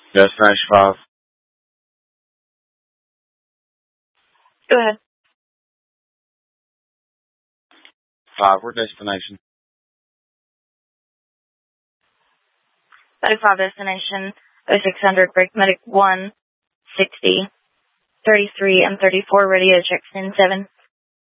Destination 5. Go ahead. 5, we're destination. 5 destination 0600, break medic 1, 60, 33 and 34, ready to check in 7.